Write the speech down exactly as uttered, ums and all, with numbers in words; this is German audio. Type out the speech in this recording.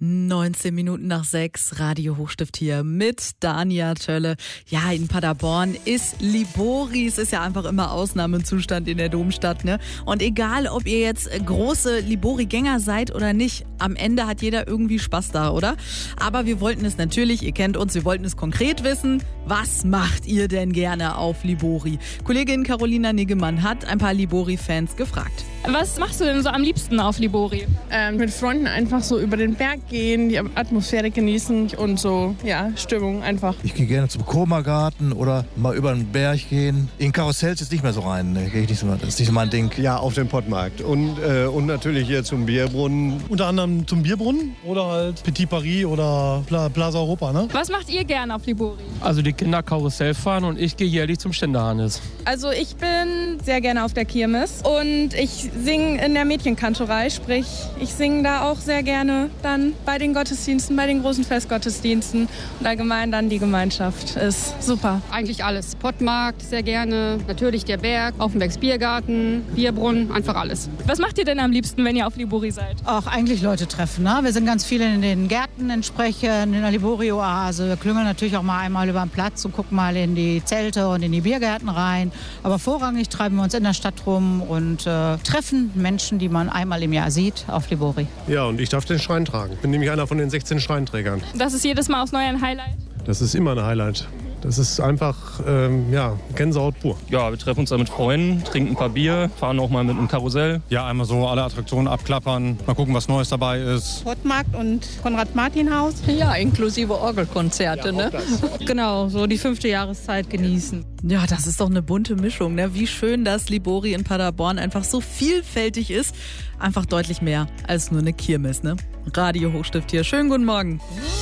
neunzehn Minuten nach sechs, Radio Hochstift hier mit Dania Tölle. Ja, in Paderborn ist Libori. Es ist ja einfach immer Ausnahmezustand in der Domstadt, ne? Und egal, ob ihr jetzt große Libori-Gänger seid oder nicht, am Ende hat jeder irgendwie Spaß da, oder? Aber wir wollten es natürlich, ihr kennt uns, wir wollten es konkret wissen. Was macht ihr denn gerne auf Libori? Kollegin Carolina Niggemann hat ein paar Libori-Fans gefragt. Was machst du denn so am liebsten auf Libori? Ähm, mit Freunden einfach so über den Berg gehen, die Atmosphäre genießen und so, ja, Stimmung einfach. Ich gehe gerne zum Koma-Garten oder mal über den Berg gehen. In Karussells ist nicht mehr so rein, ne? Gehe ich nicht so, das ist nicht so mein Ding. Ja, auf den Pottmarkt und, äh, und natürlich hier zum Bierbrunnen. Unter anderem zum Bierbrunnen oder halt Petit Paris oder Pla- Plaza Europa, ne? Was macht ihr gerne auf Libori? Also die Kinder Karussell fahren und ich gehe jährlich zum Ständehannes. Also ich bin sehr gerne auf der Kirmes und ich singe in der Mädchenkantorei, sprich ich singe da auch sehr gerne dann bei den Gottesdiensten, bei den großen Festgottesdiensten und allgemein dann die Gemeinschaft ist super. Eigentlich alles. Pottmarkt sehr gerne, natürlich der Berg, Aufenbergs Biergarten, Bierbrunnen, einfach alles. Was macht ihr denn am liebsten, wenn ihr auf Libori seid? Auch eigentlich Leute treffen, ne? Wir sind ganz viele in den Gärten entsprechend, in der Libori-Oase. Wir klüngeln natürlich auch mal einmal über den Platz und gucken mal in die Zelte und in die Biergärten rein. Aber vorrangig treiben wir uns in der Stadt rum und äh, treffen Menschen, die man einmal im Jahr sieht, auf Libori. Ja, und ich darf den Schrein tragen. Ich bin nämlich einer von den sechzehn Schreinträgern. Das ist jedes Mal aufs Neue ein Highlight? Das ist immer ein Highlight. Das ist einfach, ähm, ja, Gänsehaut pur. Ja, wir treffen uns da mit Freunden, trinken ein paar Bier, fahren auch mal mit einem Karussell. Ja, einmal so alle Attraktionen abklappern, mal gucken, was Neues dabei ist. Pottmarkt und Konrad-Martin-Haus. Ja, inklusive Orgelkonzerte, ja, ne? Genau, so die fünfte Jahreszeit genießen. Ja, das ist doch eine bunte Mischung, ne? Wie schön, dass Libori in Paderborn einfach so vielfältig ist. Einfach deutlich mehr als nur eine Kirmes, ne? Radio Hochstift hier. Schönen guten Morgen.